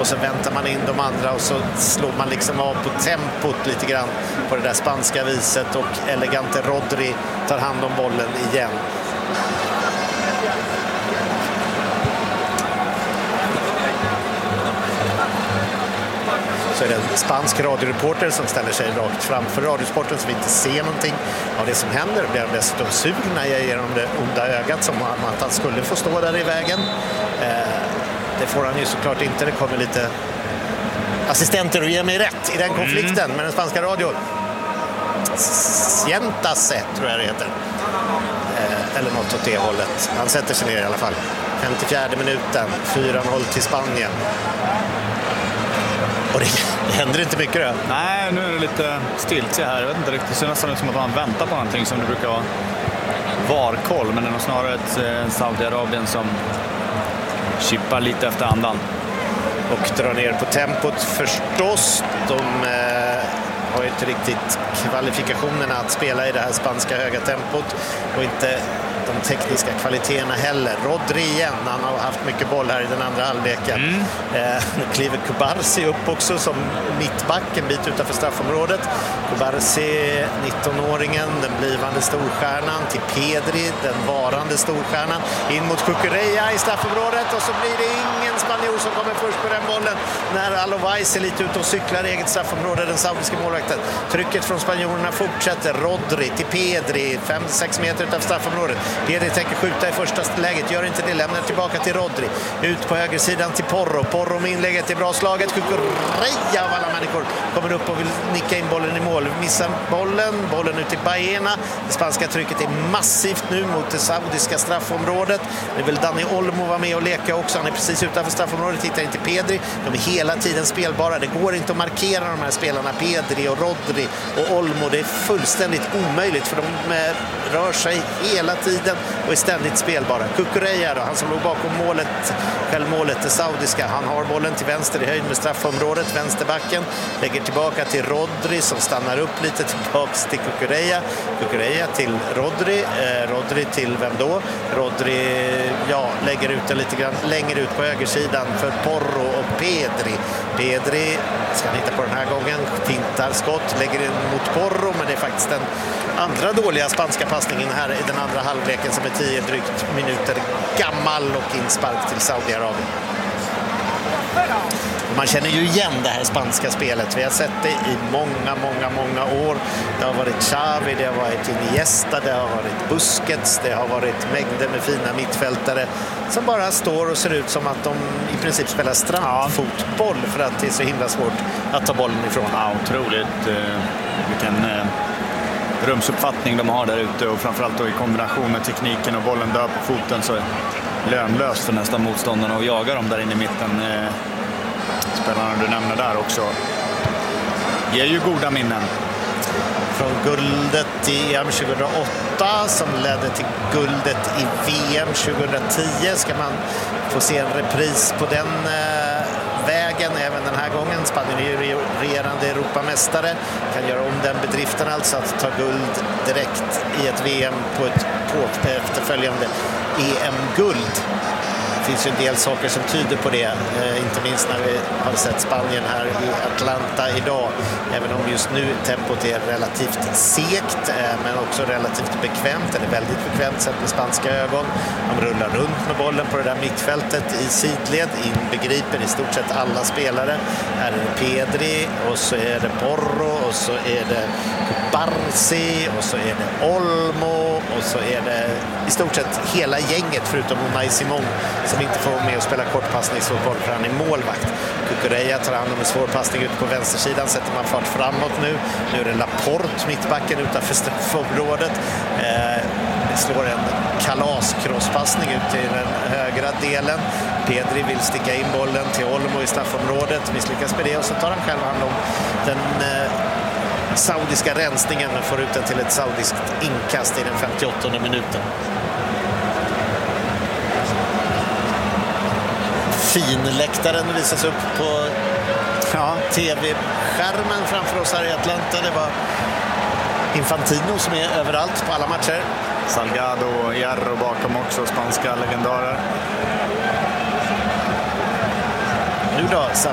och så väntar man in de andra och så slår man liksom av på tempot lite grann på det där spanska viset, och elegante Rodri tar hand om bollen igen. Så är det en spansk radioreporter som ställer sig rakt framför radiosporten så vi inte ser någonting av det som händer. Det blir dessutom sur när jag ger honom det onda ögat som att han skulle få stå där i vägen. Det får han ju såklart inte. Det kommer lite assistenter och ger mig rätt i den konflikten med den spanska radion. Siéntase, tror jag det heter. Eller något åt det hållet. Han sätter sig ner i alla fall. 54 minuten, 4-0 till Spanien. Och det händer inte mycket då. Nej, nu är det lite stilt här. Jag vet inte riktigt. Det ser nästan ut som att man väntar på någonting som det brukar vara varkoll. Men det är nog snarare ett Saudiarabien som chippar lite efter andan. Och drar ner på tempot förstås. De har ju inte riktigt kvalifikationerna att spela i det här spanska höga tempot. Och inte de tekniska kvaliteterna heller. Rodri igen, han har haft mycket boll här i den andra halvleken. Nu kliver Kubarsi upp också som mittback en bit utanför straffområdet. Kubarsi, 19-åringen, den blivande storstjärnan, till Pedri, den varande storstjärnan, in mot Cucurella i straffområdet, och så blir det ingen spanjor som kommer först på den bollen när Alovais är lite ute och cyklar i eget straffområde, den saudiska målvakten. Trycket från spanjorerna fortsätter. Rodri till Pedri, 5-6 meter utanför straffområdet. Pedri tänker skjuta i första läget, gör inte det, lämnar tillbaka till Rodri. Ut på högersidan till Porro. Porro med inlägget är bra slaget. Cucurella av alla människor kommer upp och vill nicka in bollen i mål. Missar bollen ut till Baena. Det spanska trycket är massivt nu mot det saudiska straffområdet. Nu vill Dani Olmo vara med och leka också. Han är precis utanför straffområdet, tittar inte Pedri. De är hela tiden spelbara. Det går inte att markera de här spelarna, Pedri och Rodri och Olmo. Det är fullständigt omöjligt för de rör sig hela tiden och är ständigt spelbara. Cucurella då, han som låg bakom självmålet, det saudiska. Han har bollen till vänster i höjd med straffområdet, vänsterbacken. Lägger tillbaka till Rodri som stannar upp lite, tillbaks till Cucurella. Cucurella till Rodri. Rodri till vem då? Rodri, lägger ut den lite grann längre ut på högersidan för Porro och Pedri. Pedri ska han hitta på den här gången. Fintar skott, lägger in mot Porro, men det är faktiskt den andra dåliga spanska passningen här i den andra halvleken som är 10 drygt minuter gammal, och inspark till Saudiarabien. Man känner ju igen det här spanska spelet. Vi har sett det i många år. Det har varit Xavi, det har varit Iniesta, det har varit Busquets, det har varit mängder med fina mittfältare som bara står och ser ut som att de i princip spelar strandfotboll för att det är så himla svårt att ta bollen ifrån. Ja, otroligt. Vilken rumsuppfattning de har där ute, och framförallt då i kombination med tekniken och bollen dör på foten, så är det lönlöst för nästan motståndarna att jaga dem där inne i mitten. Spelarna du nämner där också ger ju goda minnen. Från guldet i EM 2008 som ledde till guldet i VM 2010 ska man få se en repris på den vägen även den här gången. Spanien är ju regerande Europamästare, kan göra om den bedriften, alltså att ta guld direkt i ett VM på ett efterföljande EM-guld. Det finns ju en del saker som tyder på det, inte minst när vi har sett Spanien här i Atlanta idag. Även om just nu tempot är relativt segt, men också relativt bekvämt, eller väldigt bekvämt sett med spanska ögon. De rullar runt med bollen på det där mittfältet i sidled, inbegriper i stort sett alla spelare. Här är det Pedri, och så är det Porro, och så är det Kubarsi, och så är det Olmo, och så är det i stort sett hela gänget förutom Unai Simon som inte får med att spela kortpassningsfotboll för han är målvakt. Cucurella tar hand om en svår passning ute på vänstersidan, sätter man fart framåt nu. Nu är det Laporte, mittbacken utanför straffområdet. Slår en kalas-crosspassning ut till den högra delen. Pedri vill sticka in bollen till Olmo i straffområdet, misslyckas med det, och så tar han själv hand om den saudiska rensningen och får ut den till ett saudiskt inkast i den 58:e minuten. Finläktaren visas upp på tv-skärmen framför oss här i Atlanta. Det var Infantino som är överallt på alla matcher. Salgado och Hierro bakom också, spanska legendarer. Nu då,